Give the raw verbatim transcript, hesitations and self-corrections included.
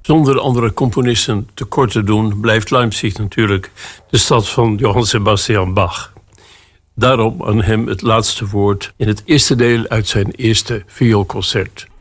Zonder andere componisten tekort te doen, blijft Leipzig natuurlijk de stad van Johann Sebastian Bach. Daarom aan hem het laatste woord in het eerste deel uit zijn eerste vioolconcert.